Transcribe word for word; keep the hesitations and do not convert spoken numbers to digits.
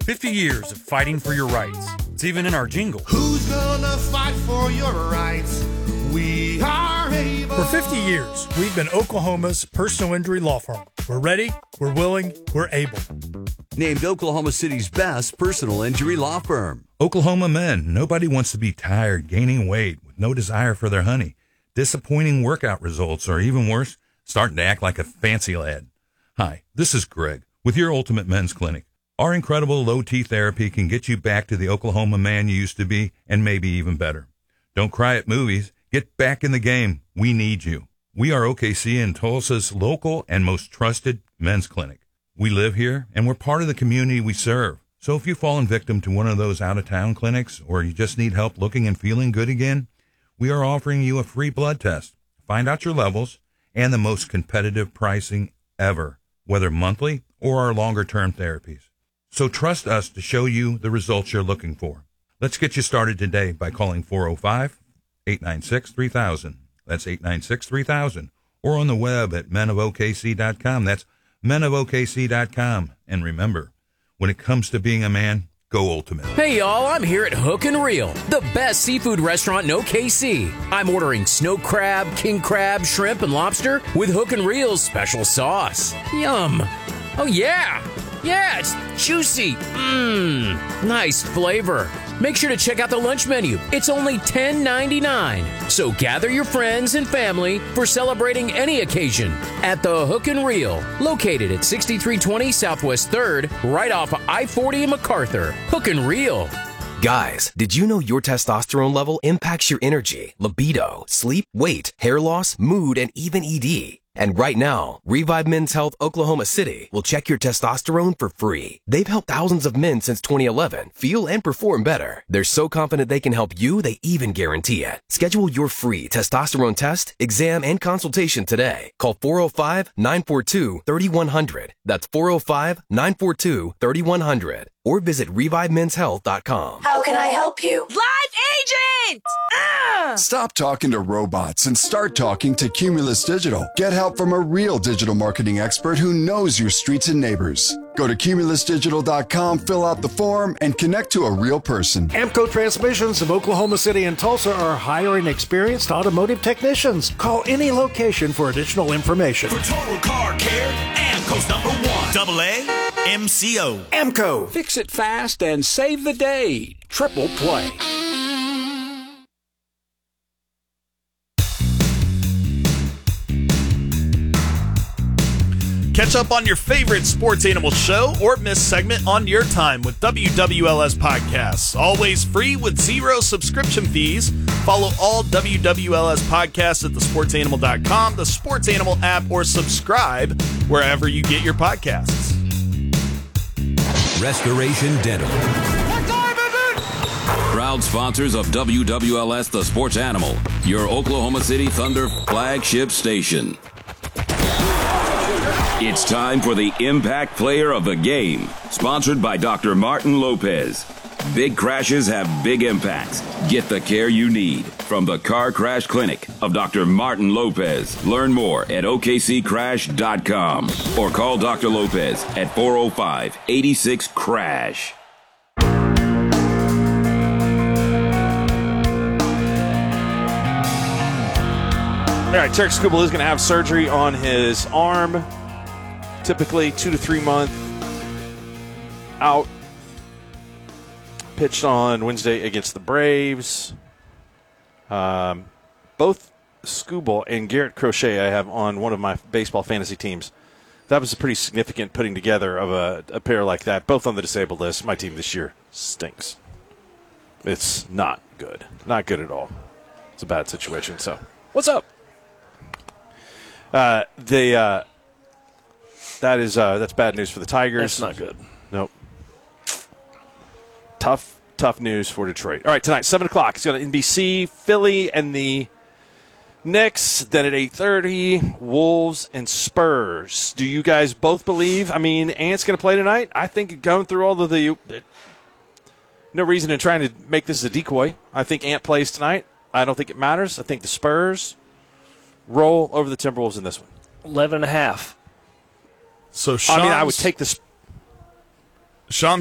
fifty years of fighting for your rights. It's even in our jingle. Who's gonna fight for your rights? We are able. For fifty years, we've been Oklahoma's personal injury law firm. We're ready, we're willing, we're able. Named Oklahoma City's best personal injury law firm. Oklahoma men, nobody wants to be tired, gaining weight, with no desire for their honey, disappointing workout results, or even worse, starting to act like a fancy lad. Hi, this is Greg with your Ultimate Men's Clinic. Our incredible low-T therapy can get you back to the Oklahoma man you used to be, and maybe even better. Don't cry at movies. Get back in the game. We need you. We are O K C and Tulsa's local and most trusted men's clinic. We live here, and we're part of the community we serve. So if you've fallen victim to one of those out-of-town clinics, or you just need help looking and feeling good again, we are offering you a free blood test. Find out your levels and the most competitive pricing ever, whether monthly or our longer-term therapies. So trust us to show you the results you're looking for. Let's get you started today by calling four oh five, eight nine six, three thousand. That's eight nine six, three thousand. Or on the web at men of O K C dot com. That's men of O K C dot com. And remember, when it comes to being a man, go Ultimate. Hey, y'all, I'm here at Hook and Reel, the best seafood restaurant in O K C. I'm ordering snow crab, king crab, shrimp, and lobster with Hook and Reel's special sauce. Yum. Oh, yeah. Yeah, it's juicy. Mmm, nice flavor. Make sure to check out the lunch menu. It's only ten ninety-nine. So gather your friends and family for celebrating any occasion at the Hook and Reel, located at sixty-three twenty Southwest third, right off of I forty in MacArthur. Hook and Reel. Guys, did you know your testosterone level impacts your energy, libido, sleep, weight, hair loss, mood, and even E D? And right now, Revive Men's Health Oklahoma City will check your testosterone for free. They've helped thousands of men since twenty eleven feel and perform better. They're so confident they can help you, they even guarantee it. Schedule your free testosterone test, exam, and consultation today. Call four oh five, nine four two, three one zero zero. That's four oh five, nine four two, three one zero zero. Or visit revive men's health dot com. How can I help you? Live agent! Ah! Stop talking to robots and start talking to Cumulus Digital. Get help from a real digital marketing expert who knows your streets and neighbors. Go to cumulus digital dot com, fill out the form, and connect to a real person. Amco Transmissions of Oklahoma City and Tulsa are hiring experienced automotive technicians. Call any location for additional information. For total car care, Amco's number one. Double A M C O. Amco. Fix it fast and save the day. Triple play. Catch up on your favorite Sports Animal show or miss segment on your time with W W L S podcasts. Always free with zero subscription fees. Follow all W W L S podcasts at the sports animal dot com, the Sports Animal app, or subscribe wherever you get your podcasts. Restoration Dental. Proud sponsors of W W L S The Sports Animal, your Oklahoma City Thunder flagship station. It's time for the Impact Player of the Game, sponsored by Doctor Martin Lopez. Big crashes have big impacts. Get the care you need from the Car Crash Clinic of Doctor Martin Lopez. Learn more at O K C crash dot com or call Doctor Lopez at four oh five, eight six, crash. All right, Tarek Skubal is going to have surgery on his arm. Typically two to three month out. Pitched on Wednesday against the Braves. Um, both Skubal and Garrett Crochet I have on one of my baseball fantasy teams. That was a pretty significant putting together of a, a pair like that, both on the disabled list. My team this year stinks. It's not good. Not good at all. It's a bad situation. So, what's up? Uh, they, uh, that is uh, that's bad news for the Tigers. That's not good. Nope. Tough, tough news for Detroit. All right, tonight, seven o'clock. It's going to N B C, Philly, and the Knicks. Then at eight thirty, Wolves and Spurs. Do you guys both believe? I mean, Ant's going to play tonight. I think going through all of the – no reason in trying to make this a decoy. I think Ant plays tonight. I don't think it matters. I think the Spurs roll over the Timberwolves in this one. eleven and a half. So Sean's, I mean, I would take this. Sean